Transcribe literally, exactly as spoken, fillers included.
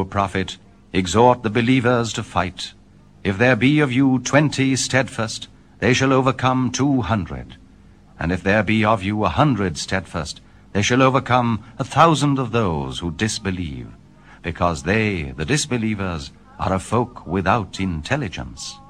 O prophet, exhort the believers to fight. If there be of you twenty steadfast, they shall overcome two hundred. And if there be of you a hundred steadfast, they shall overcome a thousand of those who disbelieve, because they, the disbelievers, are a folk without intelligence.